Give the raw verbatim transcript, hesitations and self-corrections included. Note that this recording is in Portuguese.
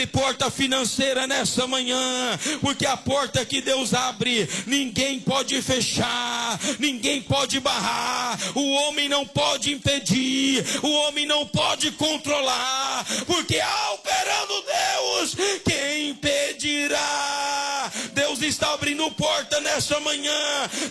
sobre porta financeira nessa manhã, porque a porta que Deus abre, ninguém pode fechar, ninguém pode barrar, o homem não pode impedir, o homem não pode controlar, porque há operando Deus, quem impedirá? Deus está abrindo porta nessa manhã,